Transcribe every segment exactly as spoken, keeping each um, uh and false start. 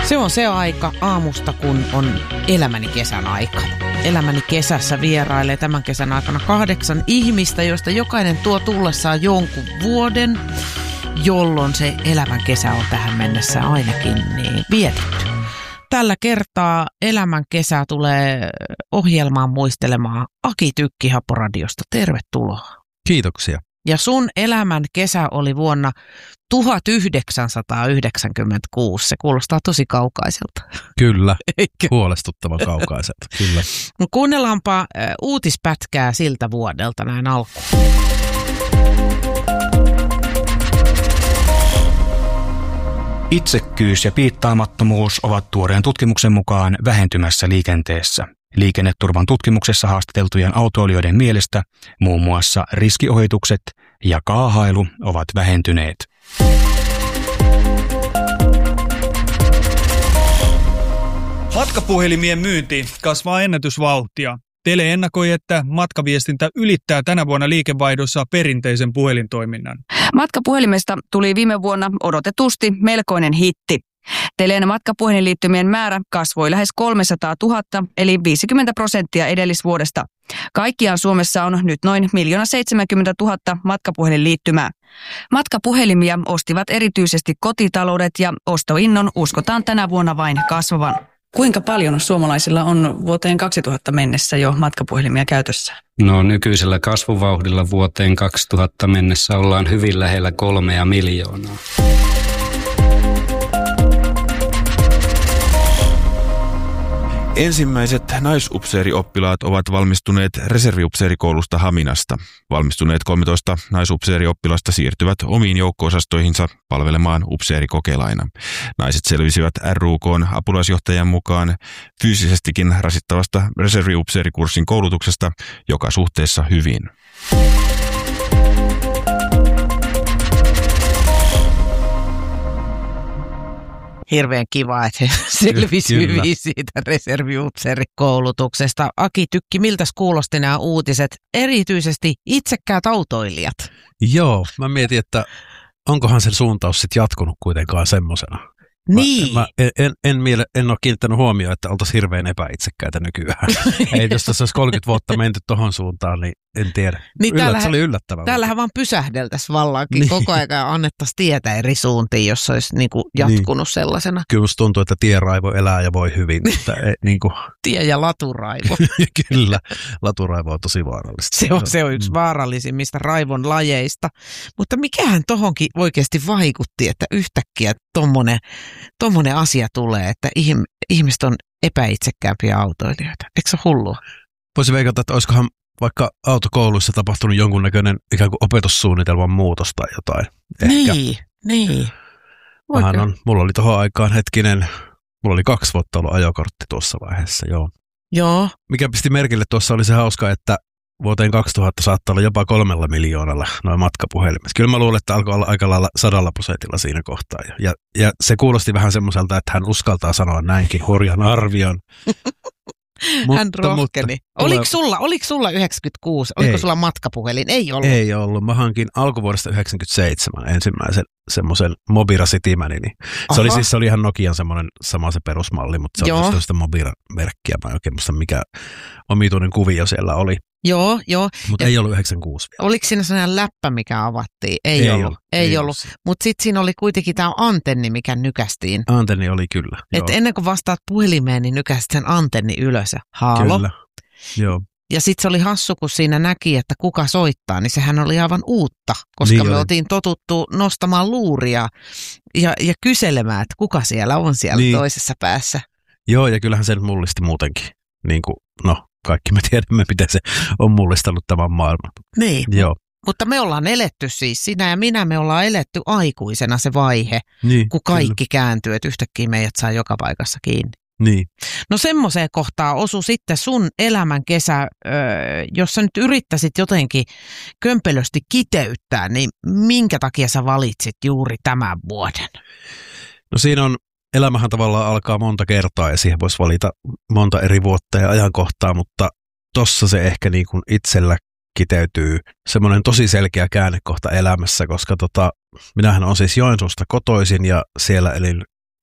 Se on se aika aamusta, kun on elämäni kesän aika. Elämäni kesässä vierailee tämän kesän aikana kahdeksan ihmistä, joista jokainen tuo tullessaan jonkun vuoden, jolloin se elämän kesä on tähän mennessä ainakin niin vietetty. Tällä kertaa elämän kesä tulee ohjelmaan muistelemaan Aki Tykki Haporadiosta. Tervetuloa. Kiitoksia. Ja sun elämän kesä oli vuonna tuhatyhdeksänsataayhdeksänkymmentäkuusi. Se kuulostaa tosi kaukaiselta. Kyllä, Eikö? huolestuttavan kaukaiselta, kyllä. Kuunnellaanpa uutispätkää siltä vuodelta näin alkuun. Itsekkyys ja piittaamattomuus ovat tuoreen tutkimuksen mukaan vähentymässä liikenteessä. Liikenneturvan tutkimuksessa haastateltujen autoilijoiden mielestä muun muassa riskiohitukset ja kaahailu ovat vähentyneet. Matkapuhelimien myynti kasvaa ennätysvauhtia. Tele ennakoi, että matkaviestintä ylittää tänä vuonna liikevaihdossa perinteisen puhelintoiminnan. Matkapuhelimesta tuli viime vuonna odotetusti melkoinen hitti. Teleen matkapuhelinliittymien määrä kasvoi lähes kolmesataatuhatta, eli viisikymmentä prosenttia edellisvuodesta. Kaikkiaan Suomessa on nyt noin miljoona seitsemänkymmentätuhatta matkapuhelinliittymää. Matkapuhelimia ostivat erityisesti kotitaloudet ja ostoinnon uskotaan tänä vuonna vain kasvavan. Kuinka paljon suomalaisilla on vuoteen kaksituhatta mennessä jo matkapuhelimia käytössä? No nykyisellä kasvuvauhdilla vuoteen kaksituhatta mennessä ollaan hyvin lähellä kolmea miljoonaa. Ensimmäiset naisupseerioppilaat ovat valmistuneet reserviupseerikoulusta Haminasta. Valmistuneet kolmetoista naisupseerioppilasta siirtyvät omiin joukko-osastoihinsa palvelemaan upseerikokelaina. Naiset selvisivät R U K:n apulaisjohtajan mukaan fyysisestikin rasittavasta reserviupseerikurssin koulutuksesta joka suhteessa hyvin. Hirveän kiva, että he selvisi hyvin siitä reserviupseerikoulutuksesta. Aki Tykki, miltäs kuulosti nämä uutiset? Erityisesti itsekkäät autoilijat. Joo, mä mietin, että onkohan sen suuntaus sitten jatkunut kuitenkaan semmoisena. Niin. Mä en, en, en, miele, en ole kiinnittänyt huomioon, että oltaisiin hirveän epäitsekkäitä nykyään. Ei, jos tässä olisi kolmekymmentä vuotta menty tohon suuntaan, niin en tiedä. Niin Yllät, se oli yllättävää. Täällähän vaan pysähdeltäisiin vallaankin niin. Koko ajan ja annettaisiin tietä eri suuntiin, jos se olisi niin kuin jatkunut niin. Sellaisena. Kyllä musta tuntuu, että tieraivo elää ja voi hyvin. Mutta ei, niin kuin... Tie- ja laturaivo. Kyllä, laturaivo on tosi vaarallista. Se on, se on yksi vaarallisimmista raivon lajeista. Mutta mikähän tohonkin oikeasti vaikutti, että yhtäkkiä tommonen, tommonen asia tulee, että ihmiset on epäitsekkäämpiä autoilijoita. Eikö se ole hullua? Voisi veikata, että olisikohan vaikka autokouluissa tapahtunut jonkunnäköinen ikään kuin opetussuunnitelman muutos tai jotain. Ehkä. Niin, niin. Vähän on, mulla oli tohon aikaan hetkinen, mulla oli kaksi vuotta ollut ajokortti tuossa vaiheessa, joo. Joo. Mikä pisti merkille tuossa oli se hauska, että vuoteen kaksituhatta saattaa olla jopa kolmella miljoonalla noin matkapuhelimet. Kyllä mä luulen, että alkoi olla aika lailla sadalla prosentilla siinä kohtaa. Ja, ja se kuulosti vähän semmoiselta, että hän uskaltaa sanoa näinkin hurjan arvion. Mutta, hän rohkeni. Mutta, oliko, sulla, oliko sulla yhdeksänkymmentäkuusi? Oliko ei. Sulla matkapuhelin? Ei ollut. Ei ollut. Mä hankin alkuvuodesta yhdeksänkymmentäseitsemän ensimmäisen semmoisen Mobira Citymanin. Se oli siis se oli ihan Nokian semmoinen sama se perusmalli, mutta se on sitä Mobira-merkkiä. Mä en oikein muista, mikä omituinen kuvio siellä oli. Joo, joo. Mutta ei ollut yhdeksänkymmentäkuusi. Oliko siinä sellainen läppä, mikä avattiin? Ei, ei ollut. ollut. Ei, ei ollut. Mutta sitten siinä oli kuitenkin tämä antenni, mikä nykästiin. Antenni oli kyllä. Että ennen kuin vastaat puhelimeen, niin nykäsit sen antenni ylös. Haalo. Kyllä, joo. Ja sitten se oli hassu, kun siinä näki, että kuka soittaa, niin sehän oli aivan uutta, koska niin me oli. Oltiin totuttu nostamaan luuria ja, ja kyselemään, että kuka siellä on siellä niin. Toisessa päässä. Joo, ja kyllähän se mullisti muutenkin. Niin kuin, no, kaikki me tiedämme, miten se on mullistanut tämän maailman. Niin, joo. Mutta me ollaan eletty siis, sinä ja minä, me ollaan eletty aikuisena se vaihe, niin, kun kaikki kyllä. Kääntyy, että yhtäkkiä meidät saa joka paikassa kiinni. Niin. No semmoiseen kohtaan osui sitten sun elämän kesä, jos sä nyt yrittäisit jotenkin kömpelösti kiteyttää, niin minkä takia sä valitsit juuri tämän vuoden? No siinä on, elämähän tavallaan alkaa monta kertaa ja siihen voisi valita monta eri vuotta ja ajankohtaa, mutta tossa se ehkä niin kuin itsellä kiteytyy semmoinen tosi selkeä käännekohta elämässä, koska tota, minähän on siis Joensuusta kotoisin ja siellä elin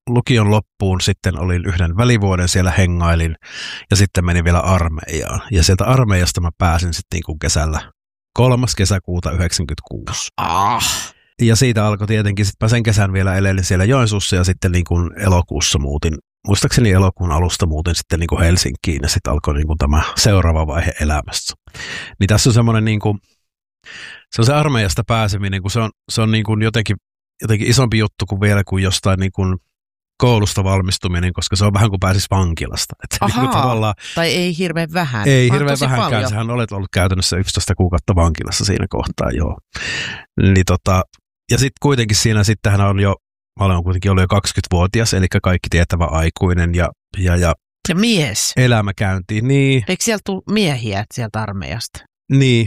lukion loppuun, sitten olin yhden välivuoden siellä hengailin ja sitten menin vielä armeijaan. Ja sieltä armeijasta mä pääsin sitten niin kuin kesällä kolmas kesäkuuta yhdeksänkymmentäkuusi. Ah. Ja siitä alkoi tietenkin, sitten mä sen kesän vielä elelin siellä Joensuussa ja sitten niin kuin elokuussa muutin, muistaakseni elokuun alusta muutin sitten niin kuin Helsinkiin ja sitten alkoi niin kuin tämä seuraava vaihe elämässä. Niin tässä on semmoinen niin kuin, se on se armeijasta pääseminen, kun se on, se on niin kuin jotenkin, jotenkin isompi juttu kuin vielä kuin jostain niin kuin koulusta valmistuminen, koska se on vähän kuin pääsisi vankilasta. Että Ahaa, niin tavallaan, tai ei hirveän vähän. ei vaan hirveän tosi vähänkään, paljon. sähän olet ollut käytännössä yksitoista kuukautta vankilassa siinä kohtaa, joo. Niin tota, ja sitten kuitenkin siinä sittenhän on jo, mä olen kuitenkin ollut jo kaksikymmentävuotias, eli kaikki tietävä aikuinen ja, ja, ja Ja mies. elämä käyntiin, niin. Eikö sieltä tule miehiä sieltä armeijasta? Niin,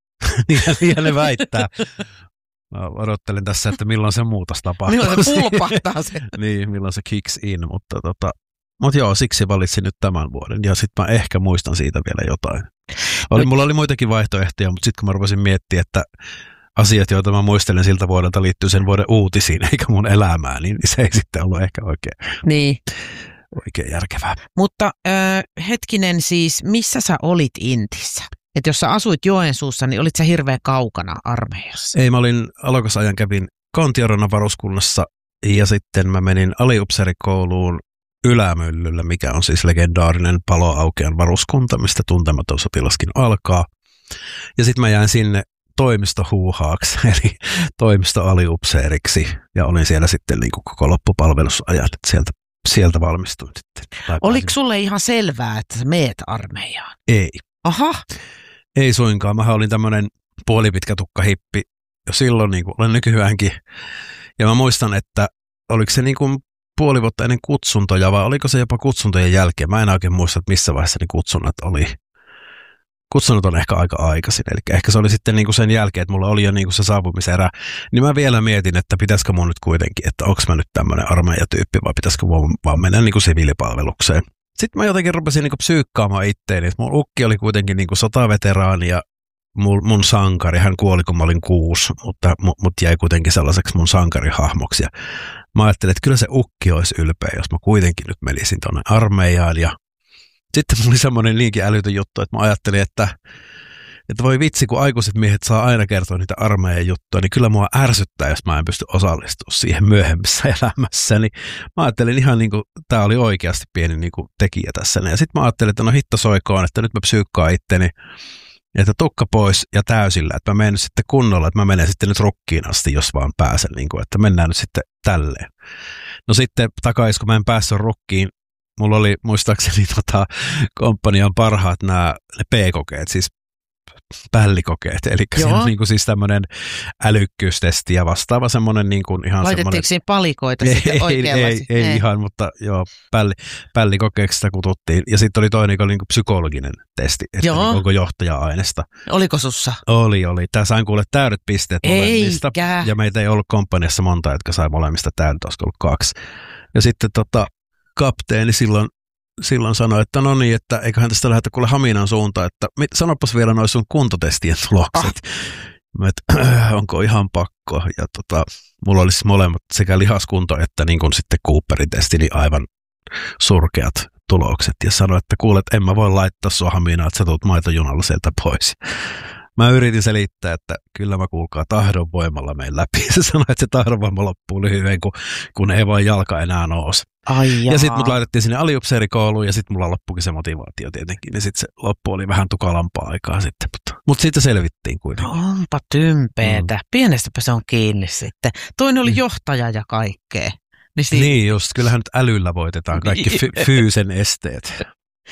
niin ne väittää. Mä odottelen tässä, että milloin se muutos tapahtuu. Milloin se pulpahtaa se? Niin, milloin se kicks in, mutta tota, mut joo, siksi valitsin nyt tämän vuoden ja sitten mä ehkä muistan siitä vielä jotain. Oli, mulla oli muitakin vaihtoehtoja, mutta sitten kun mä rupesin miettimään, että asiat, joita mä muistelen siltä vuodelta liittyy sen vuoden uutisiin eikä mun elämään, niin se ei sitten ollut ehkä oikein, Niin. oikein järkevää. Mutta äh, hetkinen siis, missä sä olit Intissä? Että jos sä asuit Joensuussa, niin olit sä hirveän kaukana armeijassa? Ei, mä olin alokasajan kävin Kontioronnan varuskunnassa ja sitten mä menin aliupseerikouluun Ylämyllyllä, mikä on siis legendaarinen Paloaukean varuskunta, mistä Tuntematon sotilaskin alkaa. Ja sitten mä jäin sinne toimistohuuhaaksi, eli toimistoaliupseeriksi, ja olin siellä sitten niin kuin koko loppupalvelusajan, että sieltä, sieltä valmistuin sitten. Oliko sulle ihan selvää, että sä meet armeijaan? Ei. Aha. Ei suinkaan. Mähän olin tämmöinen puolipitkä tukkahippi jo silloin, niin kuin olen nykyäänkin. Ja mä muistan, että oliko se niin kuin puoli vuotta ennen kutsuntoja, vai oliko se jopa kutsuntojen jälkeen? Mä en oikein muista, että missä vaiheessa ne kutsunnat oli. Kutsunnat on ehkä aika aikaisin, eli ehkä se oli sitten niin kuin sen jälkeen, että mulla oli jo niin kuin se saapumiserä. Niin mä vielä mietin, että pitäisikö mun nyt kuitenkin, että onko mä nyt tämmöinen armeijatyyppi, vai pitäisikö mun vaan mennä niin kuin siviilipalvelukseen. Sitten mä jotenkin rupesin niinku psyykkaamaan itteeni, että mun ukki oli kuitenkin niinku sotaveteraani ja mun, mun sankari, hän kuoli kun mä olin kuusi, mutta mut jäi kuitenkin sellaiseksi mun sankarihahmoksi. Ja mä ajattelin, että kyllä se ukki olisi ylpeä, jos mä kuitenkin nyt menisin tuonne armeijaan. Ja sitten mulla oli semmoinen niinkin älytön juttu, että mä ajattelin, että, että voi vitsi, kun aikuiset miehet saa aina kertoa niitä armeijan juttuja, niin kyllä mua ärsyttää, jos mä en pysty osallistumaan siihen myöhemmissä elämässä. Niin mä ajattelin ihan niin kuin, tää oli oikeasti pieni niin kuin tekijä tässä. Ja sitten mä ajattelin, että no hitto soikoon, että nyt mä psyykkaan itteni, että tukka pois ja täysillä, että mä menen sitten kunnolla, että mä menen sitten nyt rukkiin asti, jos vaan pääsen, niin kuin, että mennään nyt sitten tälleen. No sitten takaisin, kun mä en päässyt rukkiin, mulla oli muistaakseni tota, komppanian parhaat nämä P-kokeet, siis pällikokeet, eli siinä on niin kuin siis tämmöinen älykkyystesti ja vastaava semmoinen niin kuin ihan laitettiinko semmoinen... siinä palikoita ei, sitten oikeanlaisia? Ei, ei, ei ihan, mutta joo, pälli, pällikokeeksi sitä kututtiin. Ja sitten oli toinen, joka oli niin kuin psykologinen testi, että niin onko johtaja-aineesta. Oliko sussa? Oli, oli. Tää sain kuule täydet pisteet molemmista. Eikä. Ja meitä ei ollut komppaniassa monta, jotka sai molemmista täydet, olisiko ollut kaksi. Ja sitten tota, kapteeni silloin Silloin sanoi, että no niin, että eiköhän tästä lähdetä kuule Haminan suuntaan, että sanopas vielä noin sun kuntotestien tulokset. Ah. Että, äh, onko ihan pakko. Ja tota, mulla olisi molemmat sekä lihaskunto että niin kuin sitten Cooperin testi, niin aivan surkeat tulokset. Ja sanoi, että kuule, että en mä voi laittaa sua Haminaan, että sä tulet maitojunalla sieltä pois. Mä yritin selittää, että kyllä mä kuulkaa tahdon voimalla menen läpi. Se sanoi, että se tahdon voima loppuu lyhyen, kun, kun ei vaan jalka enää nouse. Ai ja sitten mut laitettiin sinne aliupseerikouluun ja sitten mulla loppukin se motivaatio tietenkin. Ja sitten se loppu oli vähän tukalampaa aikaa sitten. Mutta, mutta siitä selvittiin kuitenkin. No, onpa tympeetä. Mm. Pienestäpä se on kiinni sitten. Toinen oli mm. johtaja ja kaikkea. Niin, si- niin just, kyllähän nyt älyllä voitetaan kaikki fy- fyysen esteet.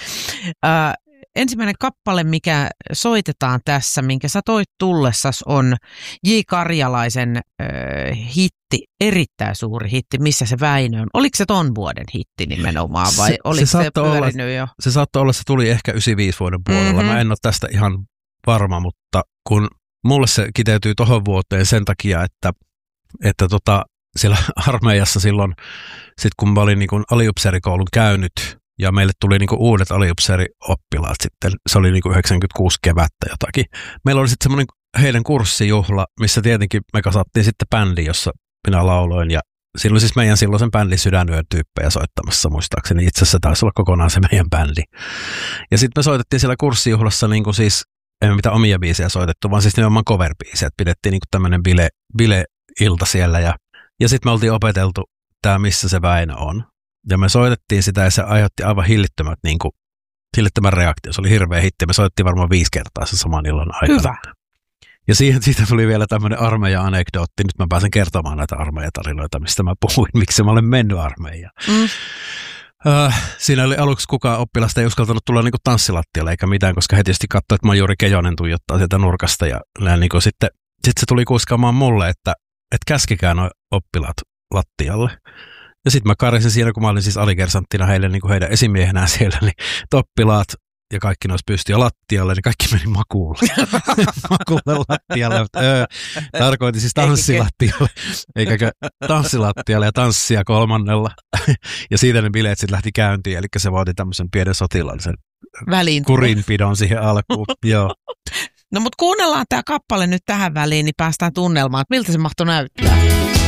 äh, ensimmäinen kappale, mikä soitetaan tässä, minkä sä toit tullessas, on J. Karjalaisen äh, hitti, erittäin suuri hitti, Missä se Väinö on. Oliko se ton vuoden hitti nimenomaan vai se, oliko se, se pyörinyt olla, jo? Se saattoi olla, se tuli ehkä yhdeksänkymmentäviisi vuoden puolella. Mm-hmm. Mä en ole tästä ihan varma, mutta kun mulle se kiteytyy tohon vuoteen sen takia, että, että tota, siellä armeijassa silloin, sit kun mä olin niin kuin aliupseerikoulun käynyt, ja meille tuli niinku uudet aliupseerioppilaat sitten. Se oli niinku yhdeksänkymmentäkuusi kevättä jotakin. Meillä oli sitten semmoinen heidän kurssijuhla, missä tietenkin me kasattiin sitten bändi, jossa minä lauloin ja siinä oli siis meidän silloisen bändin Sydänyön-tyyppejä soittamassa muistaakseni. Itse asiassa taisi olla kokonaan se meidän bändi. Ja sitten me soitettiin siellä kurssijuhlassa niin kuin siis, emme mitään omia biisejä soitettu, vaan siis nimenomaan cover-biisejä. Pidettiin niin kuin tämmöinen bile, bile-ilta siellä ja, ja sitten me oltiin opeteltu tämä Missä se Väinö on. Ja me soitettiin sitä ja se aiheutti aivan hillittömät niin kuin hillittömän reaktio. Se oli hirveä hitti. Me soitettiin varmaan viisi kertaa sen saman illan aikana. Hyvä. Ja siihen, siitä tuli vielä tämmöinen armeija-anekdootti. Nyt mä pääsen kertomaan näitä armeijatarinoita, mistä mä puhuin, miksi mä olen mennyt armeijaan. Mm. Öö, siinä oli aluksi kukaan oppilasta ei uskaltanut tulla niinku tanssilattialle eikä mitään, koska he tietysti katsoi, että majuri Kejonen tuijottaa sieltä nurkasta. Ja niinku sitten, sitten se tuli kuiskaamaan mulle, että, että käskikää nuo oppilaat lattialle. Ja sitten mä karisin siinä, kun mä olin siis aligersanttina heille niin kuin heidän esimiehenään siellä, niin oppilaat ja kaikki nousi pystyä lattialle, niin kaikki meni makuulle. makuulle lattialle. Öö, tarkoitin siis tanssilattialle, eikä tanssilattialle ja tanssia kolmannella. ja siitä ne bileet sitten lähti käyntiin, eli se vaati tämmöisen pienen sotilaallisen kurinpidon siihen alkuun. Joo. No mutta kuunnellaan tämä kappale nyt tähän väliin, niin päästään tunnelmaan, että miltä se mahtoi näyttää.